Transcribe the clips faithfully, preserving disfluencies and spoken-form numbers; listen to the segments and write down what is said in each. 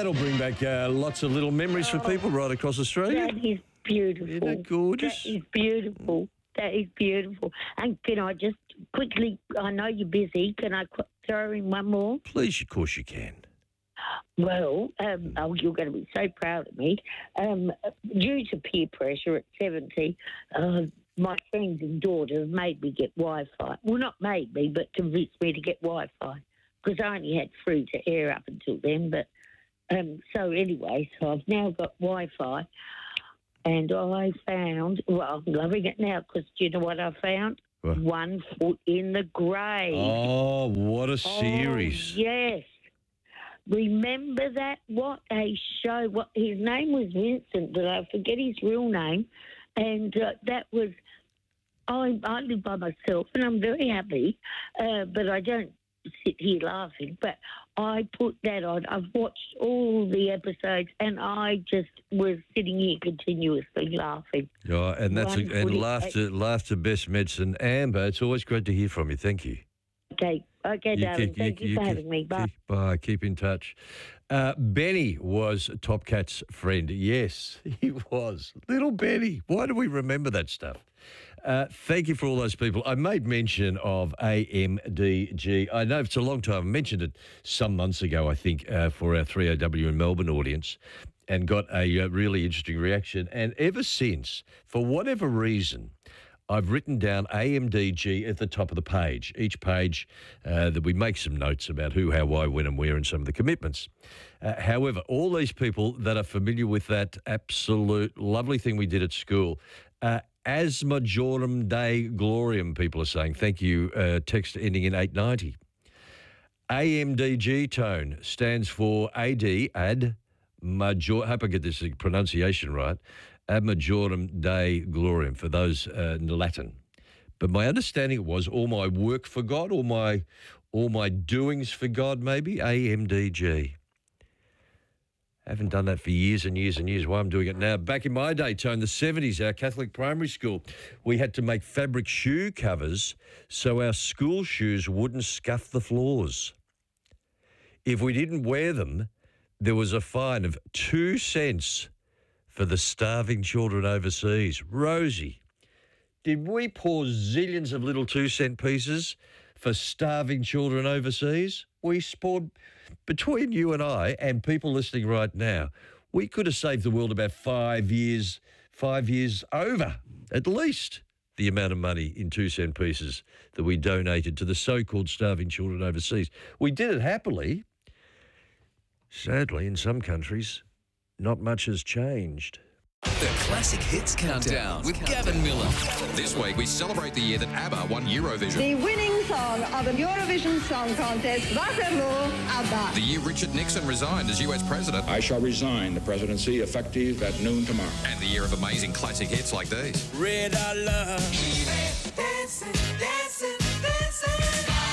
that'll bring back uh, lots of little memories for people right across Australia. That is beautiful. Isn't that gorgeous? That is beautiful. That is beautiful. And can I just quickly, I know you're busy, can I qu- throw in one more? Please, of course you can. Well, um, oh, you're going to be so proud of me. Um, due to peer pressure at seventy, uh, my friends and daughter have made me get Wi-Fi. Well, not made me, but convinced me to get Wi-Fi, because I only had free to air up until then. But um, so anyway, so I've now got Wi-Fi. And I found, well, I'm loving it now, because do you know what I found? What? One Foot in the Grave. Oh, what a series. Oh, yes. Remember that? What a show. What his name was Vincent, but I forget his real name. And uh, that was, I, I live by myself, and I'm very happy, uh, but I don't sit here laughing. But I put that on. I've watched all the episodes, and I just was sitting here continuously laughing. Oh, and that's a, and laughter, laughter, best medicine. Amber, it's always great to hear from you. Thank you. Okay, okay, You darling. keep- Thank you, you for keep- having me. Bye. Keep, bye. Keep in touch. Uh, Benny was Top Cat's friend. Yes, he was. Little Benny. Why do we remember that stuff? Uh, thank you for all those people. I made mention of A M D G. I know it's a long time. I mentioned it some months ago, I think, uh, for our three O W in Melbourne audience, and got a uh, really interesting reaction. And ever since, for whatever reason, I've written down A M D G at the top of the page. Each page uh, that we make some notes about who, how, why, when and where and some of the commitments. Uh, however, all these people that are familiar with that absolute lovely thing we did at school, uh, As Majorum Dei Gloriam, people are saying. Thank you. Uh, text ending in eight ninety. A M D G tone stands for A D, Ad Major. I hope I get this pronunciation right. Ad Majorum Dei Gloriam, for those uh, in Latin. But my understanding was all my work for God, all my all my doings for God, maybe. A M D G. Haven't done that for years and years and years. Why I'm doing it now. Back in my day, Tone, the seventies, our Catholic primary school, we had to make fabric shoe covers so our school shoes wouldn't scuff the floors. If we didn't wear them, there was a fine of two cents for the starving children overseas. Rosie, did we pour zillions of little two-cent pieces for starving children overseas? We poured, between you and I and people listening right now, we could have saved the world about five years, five years over, at least, the amount of money in two-cent pieces that we donated to the so-called starving children overseas. We did it happily. Sadly, in some countries, not much has changed. The Classic Hits Countdown with Gavin Miller. This week, we celebrate the year that ABBA won Eurovision. The winning song of the Eurovision Song Contest, Waterloo, ABBA. The year Richard Nixon resigned as U S president. I shall resign the presidency effective at noon tomorrow. And the year of amazing classic hits like these. Red I love. Dancing, dancing, dancing.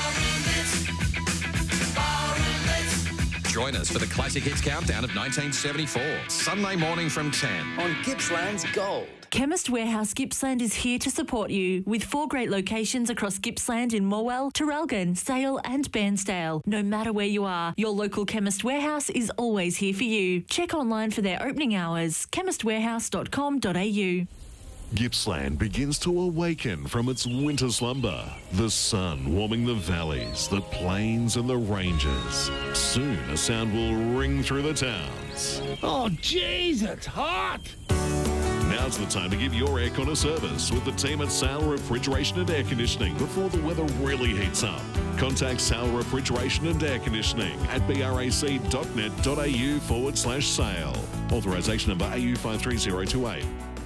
Join us for the Classic Hits Countdown of nineteen seventy-four. Sunday morning from ten. On Gippsland's Gold. Chemist Warehouse Gippsland is here to support you with four great locations across Gippsland in Morwell, Traralgon, Sale and Bairnsdale. No matter where you are, your local Chemist Warehouse is always here for you. Check online for their opening hours, chemist warehouse dot com dot a u. Gippsland begins to awaken from its winter slumber. The sun warming the valleys, the plains and the ranges. Soon a sound will ring through the towns. Oh, jeez, it's hot. Now's the time to give your aircon a service with the team at Sale Refrigeration and Air Conditioning before the weather really heats up. Contact Sale Refrigeration and Air Conditioning at brac.net.au forward slash sale. Authorisation number A U five three zero two eight.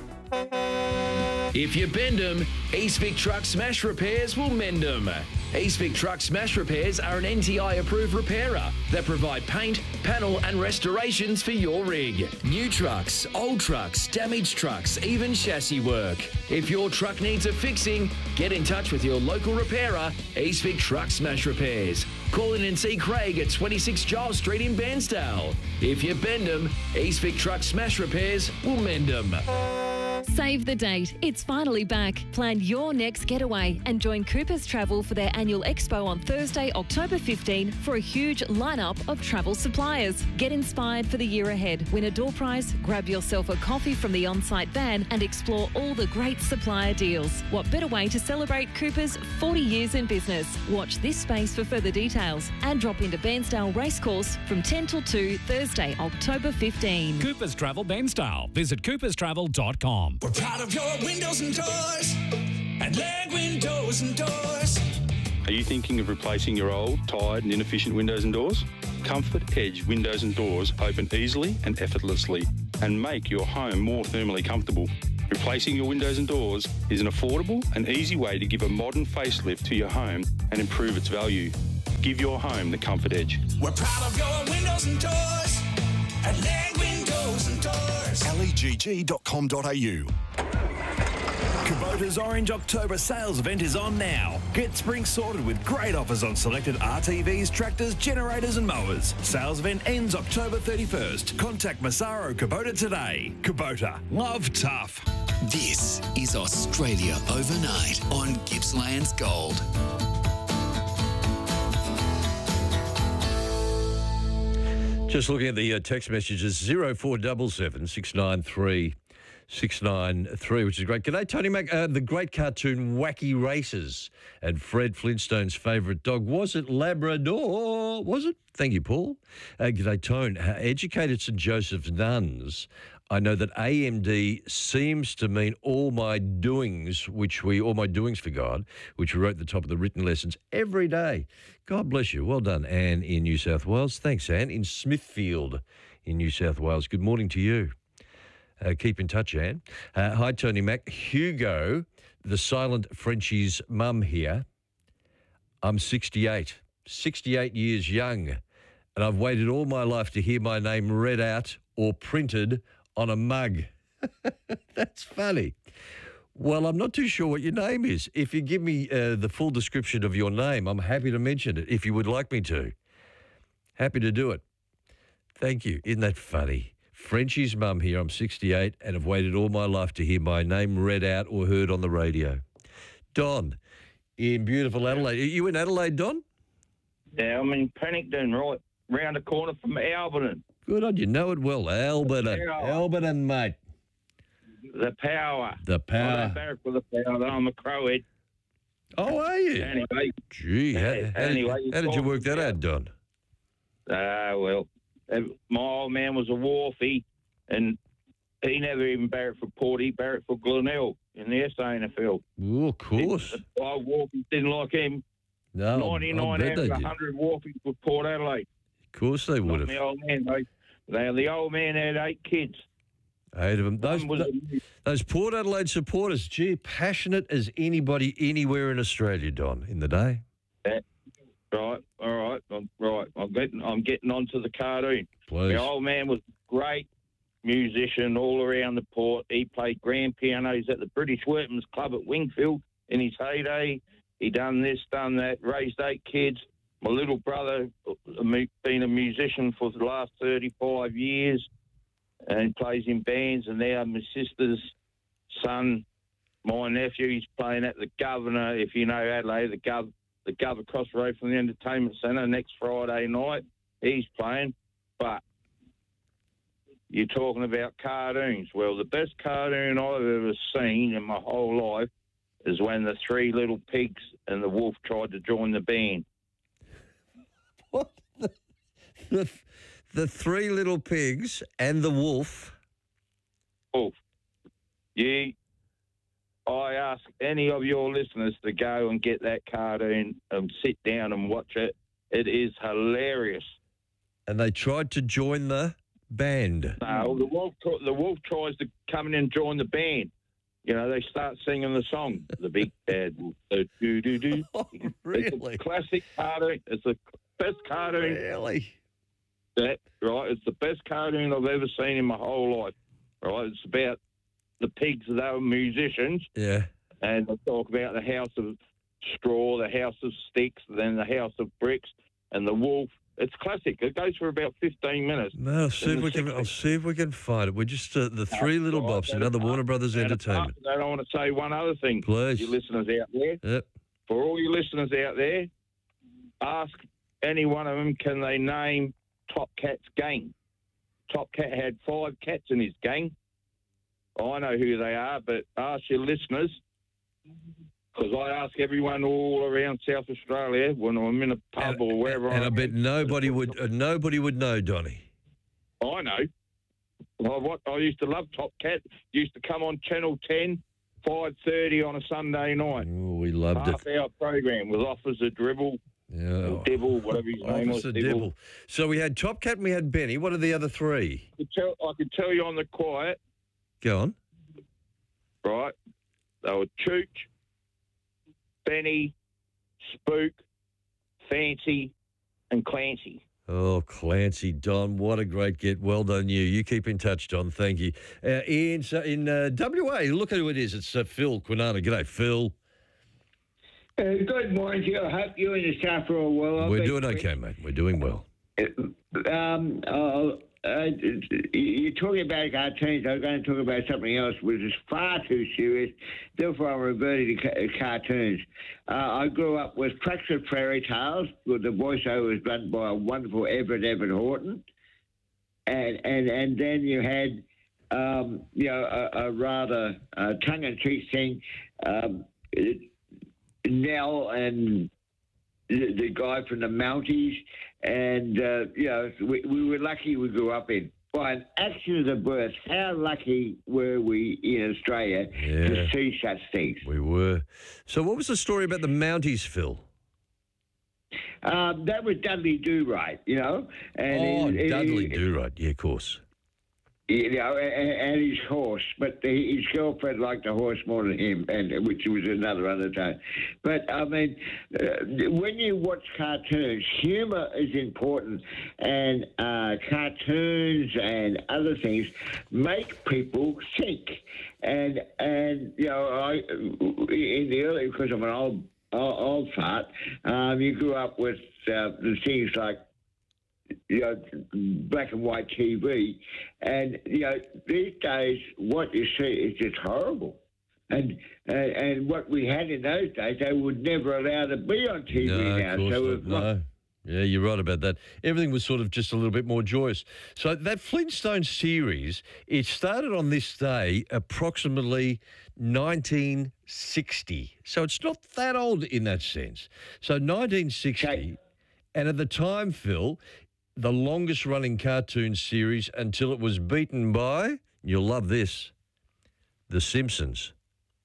If you bend them, Eastvic Truck Smash Repairs will mend them. Eastvic Truck Smash Repairs are an N T I-approved repairer that provide paint, panel and restorations for your rig. New trucks, old trucks, damaged trucks, even chassis work. If your truck needs a fixing, get in touch with your local repairer, Eastvic Truck Smash Repairs. Call in and see Craig at twenty-six Giles Street in Bairnsdale. If you bend them, Eastvic Truck Smash Repairs will mend them. Save the date. It's finally back. Plan your next getaway and join Coopers Travel for their annual expo on Thursday, October fifteenth for a huge lineup of travel suppliers. Get inspired for the year ahead. Win a door prize, grab yourself a coffee from the on-site van and explore all the great supplier deals. What better way to celebrate Coopers' forty years in business? Watch this space for further details and drop into Bairnsdale Racecourse from ten till two, Thursday, October fifteenth. Coopers Travel Bairnsdale. Visit coopers travel dot com. We're proud of your windows and doors. And Leg Windows and Doors. Are you thinking of replacing your old, tired and inefficient windows and doors? Comfort Edge windows and doors open easily and effortlessly and make your home more thermally comfortable. Replacing your windows and doors is an affordable and easy way to give a modern facelift to your home and improve its value. Give your home the Comfort Edge. We're proud of your windows and doors. And Leg Windows and Doors. L E G G dot com dot A U. Kubota's Orange October sales event is on now. Get spring sorted with great offers on selected R T Vs, tractors, generators and mowers. Sales event ends October thirty-first. Contact Massaro Kubota today. Kubota, love tough. This is Australia Overnight on Gippsland's Gold. Just looking at the uh, text messages, zero four seven seven, six nine three, six nine three, which is great. G'day, Tony Mac. Uh, the great cartoon Wacky Races and Fred Flintstone's favourite dog. Was it Labrador? Was it? Thank you, Paul. Uh, g'day, Tone. Uh, educated St Joseph's nuns. I know that A M D seems to mean all my doings, which we, all my doings for God, which we wrote at the top of the written lessons every day. God bless you. Well done, Anne in New South Wales. Thanks, Anne, in Smithfield in New South Wales. Good morning to you. Uh, keep in touch, Anne. Uh, hi, Tony Mac. Hugo, the silent Frenchie's mum here. I'm sixty-eight, sixty-eight years young, and I've waited all my life to hear my name read out or printed on a mug. That's funny. Well, I'm not too sure what your name is. If you give me uh, the full description of your name, I'm happy to mention it if you would like me to. Happy to do it. Thank you. Isn't that funny? Frenchie's mum here. I'm sixty-eight and have waited all my life to hear my name read out or heard on the radio. Don, in beautiful Adelaide. Are you in Adelaide, Don? Yeah, I'm in Pennington, right round the corner from Alberton. Good on you. Know it well. Alberton. Alberton, mate. The power. The power. I'm barrack for the power. I'm a crowhead. Oh, are you? Anyway. Gee, how, how, anyway, how did you work that out, Don? Ah, uh, well, my old man was a wharfie, and he never even barracked for Port. He barracked for Glenelg in the S A N F L. Oh, of course. The old wharfies didn't like him. No, ninety-nine out of one hundred wharfies with Port Adelaide. Of course they would have. The old man, they, they, the old man had eight kids. Eight of them. Those, was, those Port Adelaide supporters, gee, passionate as anybody anywhere in Australia, Don, in the day. Yeah. Right, all right, I'm, right. I'm getting, I'm getting onto the cartoon. Please. The old man was a great musician all around the port. He played grand pianos at the British Workmen's Club at Wingfield in his heyday. He done this, done that, raised eight kids. My little brother been a musician for the last thirty-five years and plays in bands. And now my sister's son, my nephew, he's playing at the Governor, if you know Adelaide, the Gov, the Gov across the road from the entertainment centre next Friday night. He's playing. But you're talking about cartoons. Well, the best cartoon I've ever seen in my whole life is when the Three Little Pigs and the wolf tried to join the band. What? The, the, the Three Little Pigs and the wolf? Wolf. Yeah. I ask any of your listeners to go and get that cartoon and sit down and watch it. It is hilarious. And they tried to join the band. No, the wolf, the wolf tries to come in and join the band. You know, they start singing the song, The Big Bad Wolf. So, do, do, do. Oh, really? It's a classic cartoon. It's the best cartoon. Really? That, right? It's the best cartoon I've ever seen in my whole life. Right? It's about the pigs. They were musicians. Yeah. And they talk about the house of straw, the house of sticks, then the house of bricks. And the wolf It's classic. It goes for about fifteen minutes. No, I'll see if we can. I'll see if we can find it. We're just uh, the Three Little Bops, another Warner Brothers entertainment. I don't want to say one other thing, please, you listeners out there. Yep. For all you listeners out there, ask any one of them, can they name Top Cat's gang? Top Cat had five cats in his gang. I know who they are, but ask your listeners, because I ask everyone all around South Australia when I'm in a pub and, or wherever. And I'm I bet at. nobody would. Uh, nobody would know, Donny. I know. I, what I used to love Top Cat. Used to come on Channel ten, five thirty on a Sunday night. Oh, we loved Half it. Half hour program with Officer Dribble. Yeah. Or Dibble, whatever his name was. Officer Dibble. So we had Top Cat and we had Benny. What are the other three? I could tell, I could tell you on the quiet. Go on. Right. They were Chooch, Benny, Spook, Fancy, and Clancy. Oh, Clancy, Don, what a great get. Well done, you. You keep in touch, Don. Thank you. Uh, in in uh, W A, look at who it is. It's uh, Phil Quinana. G'day, Phil. Uh, good morning to you. I hope you and the staff are all well. We're doing okay, mate. We're doing well. Um, uh, uh, you're talking about cartoons. I was going to talk about something else, which is far too serious. Therefore, I'm reverting to ca- cartoons. Uh, I grew up with Crackford Fairy Tales, with the voiceover was done by a wonderful Everett Everett Horton, and and and then you had um, you know a, a rather uh, tongue-in-cheek thing. Um, it, Nell and the, the guy from the Mounties, and uh, you know we, we were lucky we grew up in. By an action of the birth, how lucky were we in Australia Yeah. to see such things? We were. So what was the story about the Mounties, Phil? Um, that was Dudley Do-Right, you know. And Oh, he- he- Dudley Do-Right. Yeah, of course. You know, and, and his horse, but the, his girlfriend liked the horse more than him, and which was another undertone. But I mean, uh, when you watch cartoons, humour is important, and uh, cartoons and other things make people think. And and you know, I in the early, because I'm an old old, old fart, um, you grew up with uh, the things like, you know, black and white T V, and you know these days what you see is just horrible, and and, and what we had in those days they would never allow to be on T V No, now. of course So not. we've got- No. Yeah, you're right about that. Everything was sort of just a little bit more joyous. So that Flintstone series, it started on this day approximately nineteen sixty. So it's not that old in that sense. So nineteen sixty, and at the time, Phil, the longest running cartoon series until it was beaten by, you'll love this, The Simpsons.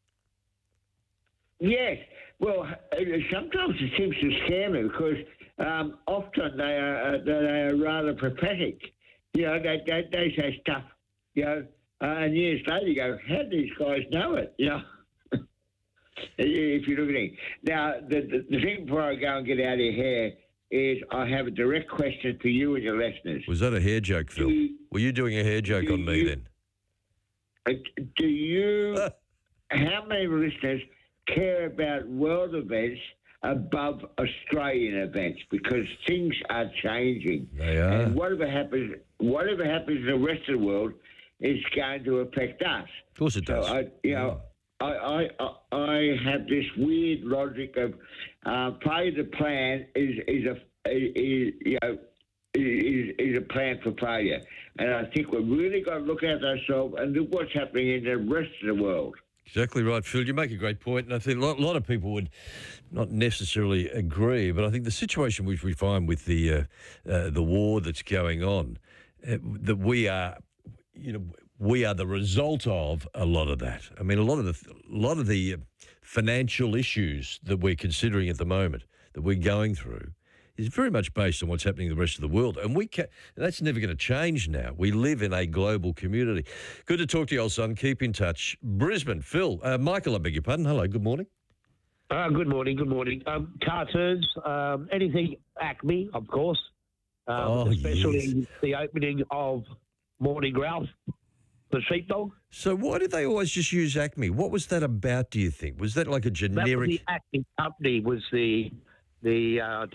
Yes. Well, uh, sometimes the Simpsons scare me because um, often they are uh, they are rather prophetic. You know, they they, they say stuff. You know, uh, and years later you go, how do these guys know it? You know. If you look at it. Now, the, the, the thing before I go and get out of your hair is I have a direct question for you and your listeners. Was that a hair joke, Phil? Do- Were you doing a hair joke on me you- then? Uh, Do you, how many listeners care about world events above Australian events? Because things are changing. They are. And whatever happens, whatever happens in the rest of the world is going to affect us. Of course it does. So, I, you know, I, I, I have this weird logic of uh, play the plan is, is a, is, you know, is, is a plan for failure. And I think we've really got to look at ourselves and look what's happening in the rest of the world. Exactly right, Phil. You make a great point, and I think a lot, a lot of people would not necessarily agree, but I think the situation which we find with the uh, uh, the war that's going on, uh, that we are, you know, we are the result of a lot of that. I mean, a lot of the a lot of the financial issues that we're considering at the moment, that we're going through, is very much based on what's happening in the rest of the world. And we can, that's never going to change now. We live in a global community. Good to talk to you, old son. Keep in touch. Brisbane, Phil. Uh, Michael, I beg your pardon. Hello, good morning. Uh, good morning, good morning. Um, cartoons, um, anything Acme, of course. Um, Oh, especially yes. the opening of Morning Ralph, the sheepdog. So why did they always just use Acme? What was that about, do you think? Was that like a That was generic... the Acme company was the the uh, dis-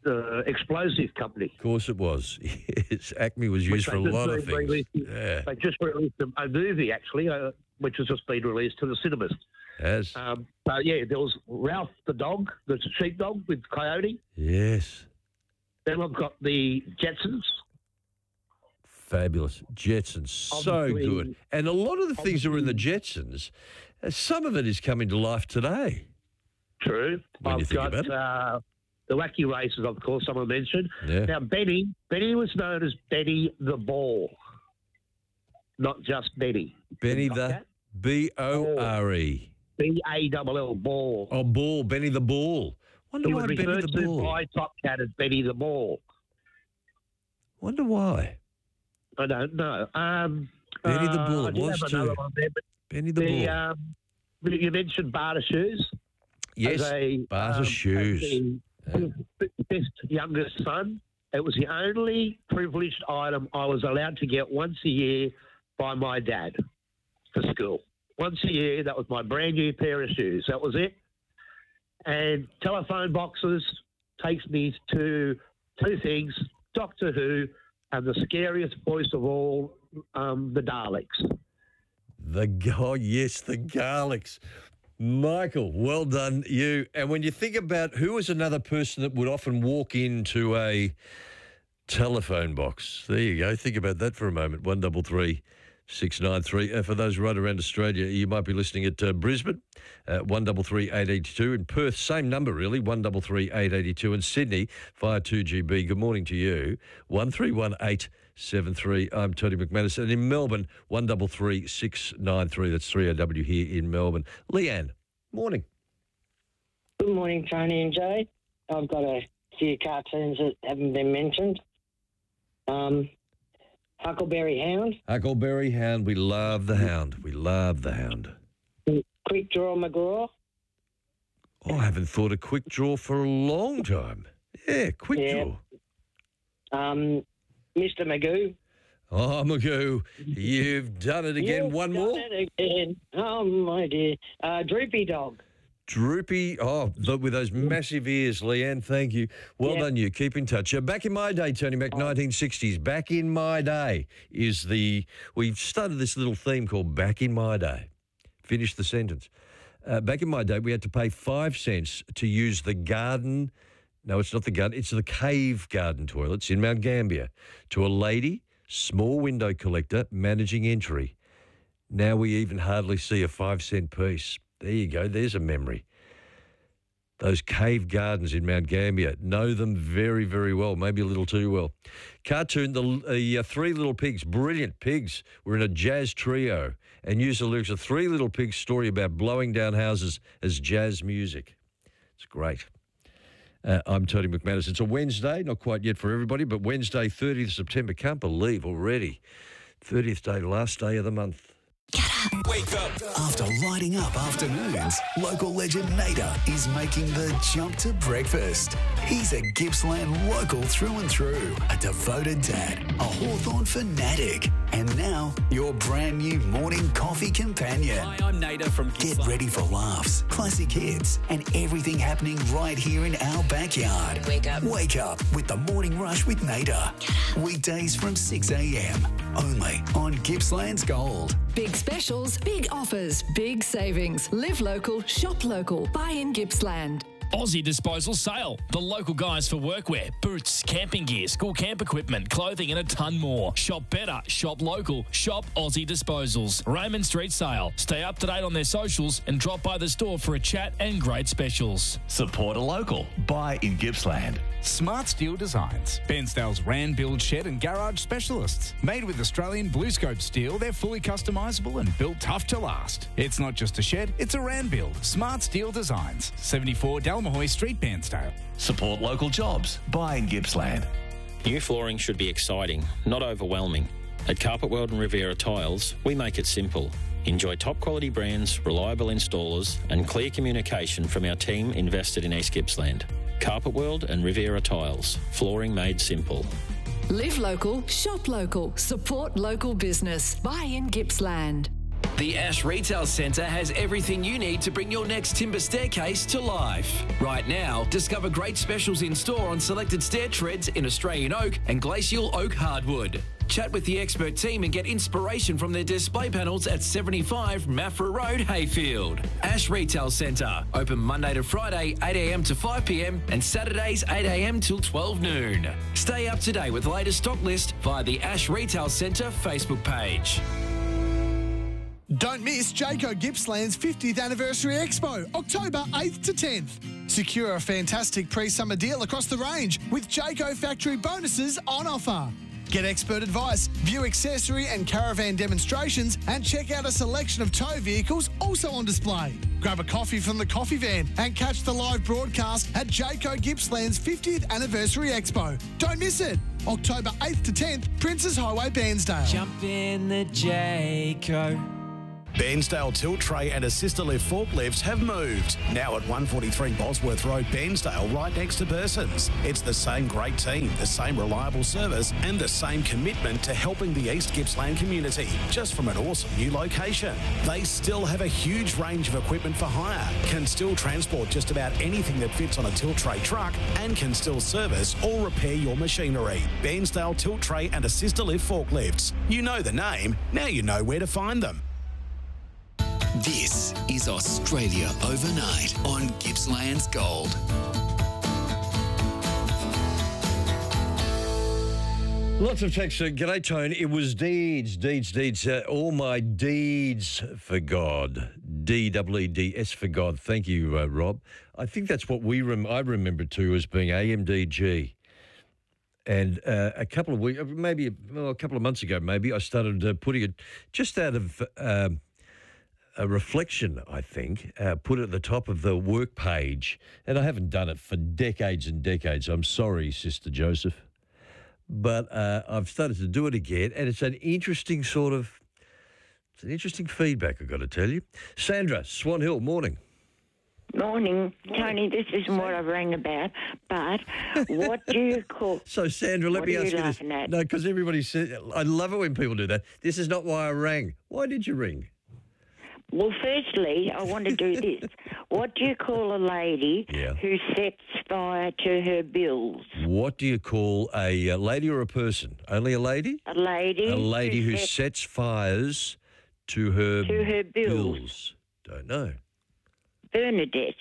uh, explosive company. Of course it was. Yes, Acme was used for a lot of things. Released, yeah. They just released a, a movie, actually, uh, which has just been released to the cinemas. Yes. Um, so, yeah, there was Ralph the dog, the sheepdog with Coyote. Yes. Then I've got the Jetsons. Fabulous. Jetsons, so Obviously- good. And a lot of the things that were in the Jetsons, uh, some of it is coming to life today. True. When you I've think got about it. uh, the Wacky Races, of course, someone mentioned. Yeah. Now, Benny, Benny was known as Benny the Ball, not just Benny. Benny the B O R E. B A L L, Ball. Oh, Ball. Benny the Ball. Wonder He why was Benny referred the to Ball. by Top Cat as Benny the Ball. Wonder why. I don't know. Um, Benny the uh, Bull I did was have another too. one there, but Benny the the, Bull. um, you mentioned Barter Shoes. Yes, as a, Barter um, Shoes. as the best youngest son. It was the only privileged item I was allowed to get once a year by my dad for school. Once a year, that was my brand new pair of shoes. That was it. And telephone boxes takes me to two things, Doctor Who and the scariest voice of all, um, the Daleks. The oh yes, the garlics. Michael, well done, you. And when you think about who was another person that would often walk into a telephone box, there you go. Think about that for a moment. One double three six nine three. Uh, for those right around Australia, you might be listening at uh, Brisbane, uh, one double three eight eighty two. In Perth, same number really, one double three eight eighty two. In Sydney, via two G B. Good morning to you, one three one eight. Seven three. I'm Tony McManus, and in Melbourne, one double three six nine three. That's three O W here in Melbourne. Leanne, morning. Good morning, Tony and Jay. I've got a few cartoons that haven't been mentioned. Um, Huckleberry Hound, Huckleberry Hound. We love the Hound. We love the Hound. Quick Draw McGraw. Oh, I haven't thought of Quick Draw for a long time. Yeah, Quick Yeah. Draw. Um, Mister Magoo. Oh, Magoo, you've done it again. You've One done more. it again. Oh my dear. Uh, Droopy Dog. Droopy, oh, the, with those massive ears, Leanne, thank you. Well Yeah. done, you. Keep in touch. Uh, back in my day, Tony Mac, nineteen sixties, back in my day is the, we've started this little theme called Back in My Day. Finish the sentence. Uh, back in my day, we had to pay five cents to use the garden, no, it's not the garden, it's the cave garden toilets in Mount Gambier to a lady, small window collector, managing entry. Now we even hardly see a five cent piece. There you go. There's a memory. Those cave gardens in Mount Gambier. Know them very, very well. Maybe a little too well. Cartoon, the, the uh, Three Little Pigs. Brilliant pigs. Were in a jazz trio and used the lyrics of Three Little Pigs story about blowing down houses as jazz music. It's great. Uh, I'm Tony McManus. It's a Wednesday, not quite yet for everybody, but Wednesday, thirtieth of September. Can't believe already. thirtieth day, last day of the month. Wake up. After lighting up afternoons, local legend Nader is making the jump to breakfast. He's a Gippsland local through and through, a devoted dad, a Hawthorn fanatic, and now your brand new morning coffee companion. Hi, I'm Nader from Get ready for laughs, classic hits, and everything happening right here in our backyard. Wake up. Wake up with the Morning Rush with Nader. Weekdays from six a.m. only on Gippsland's Gold. Big specials, big offers, big savings. Live local, shop local. Buy in Gippsland. Aussie Disposal Sale. The local guys for workwear, boots, camping gear, school camp equipment, clothing and a ton more. Shop better, shop local, shop Aussie Disposals. Raymond Street Sale. Stay up to date on their socials and drop by the store for a chat and great specials. Support a local. Buy in Gippsland. Smart Steel Designs. Bairnsdale's Rand Build Shed and Garage Specialists. Made with Australian Blue Scope steel, they're fully customisable and built tough to last. It's not just a shed, it's a Rand Build. Smart Steel Designs. seventy-four Dalmahoy Street, Bairnsdale. Support local jobs. Buy in Gippsland. New flooring should be exciting, not overwhelming. At Carpet World and Riviera Tiles, we make it simple. Enjoy top quality brands, reliable installers, and clear communication from our team invested in East Gippsland. Carpet World and Riviera Tiles, flooring made simple. Live local, shop local, support local business. Buy in Gippsland. The Ash Retail Centre has everything you need to bring your next timber staircase to life. Right now, discover great specials in store on selected stair treads in Australian oak and glacial oak hardwood. Chat with the expert team and get inspiration from their display panels at seventy-five Maffra Road, Hayfield. Ash Retail Centre, open Monday to Friday, eight a m to five p m and Saturdays, eight a m till twelve noon. Stay up to date with the latest stock list via the Ash Retail Centre Facebook page. Don't miss Jayco Gippsland's fiftieth Anniversary Expo, October eighth to tenth. Secure a fantastic pre-summer deal across the range with Jayco factory bonuses on offer. Get expert advice, view accessory and caravan demonstrations, and check out a selection of tow vehicles also on display. Grab a coffee from the coffee van and catch the live broadcast at Jayco Gippsland's fiftieth Anniversary Expo. Don't miss it. October eighth to tenth, Princes Highway, Bairnsdale. Jump in the Jayco. Bairnsdale tilt tray and assistor lift forklifts have moved. Now at one forty-three Bosworth Road, Bairnsdale, right next to Burson's. It's the same great team, the same reliable service, and the same commitment to helping the East Gippsland community, just from an awesome new location. They still have a huge range of equipment for hire, can still transport just about anything that fits on a tilt tray truck, and can still service or repair your machinery. Bairnsdale tilt tray and assistor lift forklifts. You know the name, now you know where to find them. This is Australia Overnight on Gippsland's Gold. Lots of texts. Uh, G'day, Tone. It was deeds, deeds, deeds. Uh, all my deeds for God. D W E D S for God. Thank you, uh, Rob. I think that's what we rem- I remember too as being A M D G. And uh, a couple of weeks, maybe well, a couple of months ago, maybe I started uh, putting it just out of. Um, A reflection, I think, uh, put it at the top of the work page. And I haven't done it for decades and decades. I'm sorry, Sister Joseph. But uh, I've started to do it again. And it's an interesting sort of, it's an interesting feedback, I've got to tell you. Sandra, Swan Hill, morning. Morning. Tony, this isn't what I rang about, but what do you call... So, Sandra, let what me are ask you you this. laughing at? No, because everybody says, I love it when people do that. This is not why I rang. Why did you ring? Well, firstly, I want to do this. What do you call a lady Yeah. who sets fire to her bills? What do you call a uh, lady or a person? Only a lady? A lady. A lady who, sets sets fires to her, To her bills. bills. Don't know. Bernadette.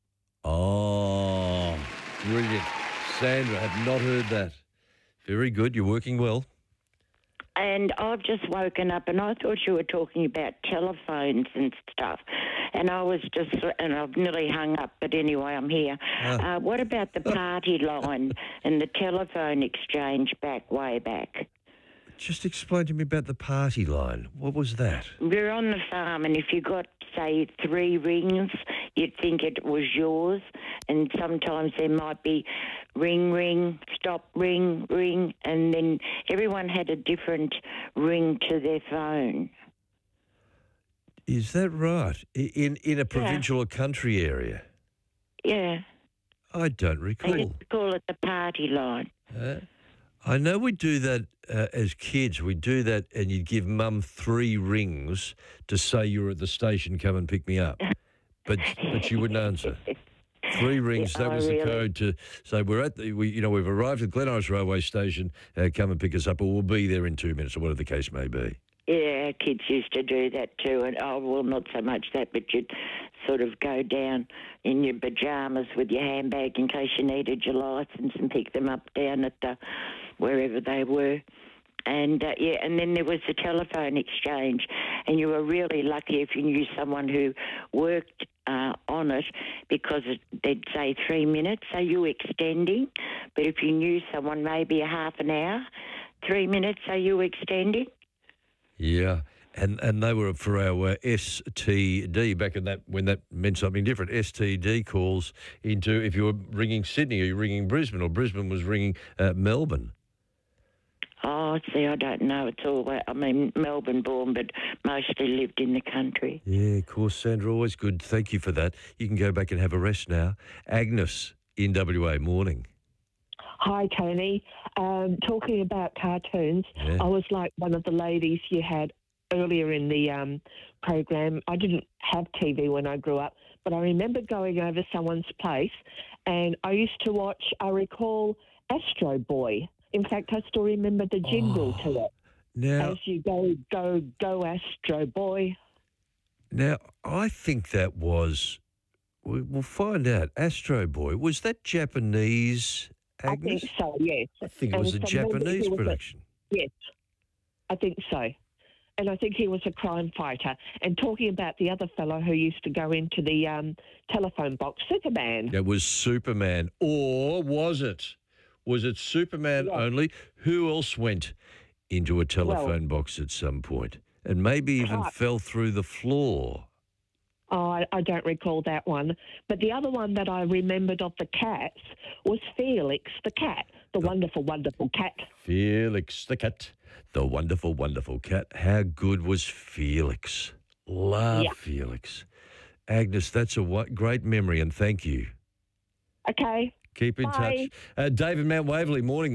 Oh, brilliant. Sandra, have not heard that. Very good. You're working well. And I've just woken up and I thought you were talking about telephones and stuff. And I was just, and I've nearly hung up, but anyway, I'm here. Ah. Uh, what about the party line and the telephone exchange back, way back? Just explain to me about the party line. What was that? We're on the farm, and if you got, say, three rings, you'd think it was yours. And sometimes there might be ring, ring, stop, ring, ring, and then everyone had a different ring to their phone. Is that right? I- In in a provincial or country area? Yeah. I don't They recall. used to call it the party line. Uh, I know we do that uh, as kids. We do that, and you'd give Mum three rings to say you're at the station. Come and pick me up, but but she wouldn't answer. Three rings. Yeah, that oh, was the really? code to say we're at the. We, you know, we've arrived at Glen Iris Railway Station. Uh, come and pick us up, or we'll be there in two minutes, or whatever the case may be. Yeah, kids used to do that too, and oh well, not so much that, but you'd sort of go down in your pyjamas with your handbag in case you needed your licence and pick them up down at the wherever they were. And uh, yeah, and then there was the telephone exchange, and you were really lucky if you knew someone who worked uh, on it, because it, they'd say three minutes, so you extending. But if you knew someone, maybe a half an hour, three minutes, so you extending. Yeah, and and they were for our uh, S T D back in that when that meant something different. S T D calls into if you were ringing Sydney or you're ringing Brisbane, or Brisbane was ringing uh, Melbourne. Oh, see, I don't know. It's all, I mean, Melbourne born, but mostly lived in the country. Yeah, of course, Sandra, always good. Thank you for that. You can go back and have a rest now. Agnes in W A, morning. Hi, Tony. Um, talking about cartoons, Yeah. I was like one of the ladies you had earlier in the um, program, I didn't have T V when I grew up, but I remember going over someone's place and I used to watch, I recall, Astro Boy. In fact, I still remember the jingle Oh, to it. Now, As you go, go, go, Astro Boy. now I think that was. We, we'll find out. Astro Boy, was that Japanese? Agnes? I think so, yes. I think it And was a from memory, Japanese he was a- production. yes, I think so. And I think he was a crime fighter. And talking about the other fellow who used to go into the um, telephone box, Superman. It was Superman, or was it? Was it Superman only? Who else went into a telephone box at some point and maybe even Clark. fell through the floor? Oh, I, I don't recall that one. But the other one that I remembered of the cats was Felix the cat, the wonderful, wonderful cat. Felix the cat, the wonderful, wonderful cat. How good was Felix? Love Yeah. Felix. Agnes, that's a wa- great memory, and thank you. Okay. Keep in Bye. touch. Uh, David Mount Waverley, morning.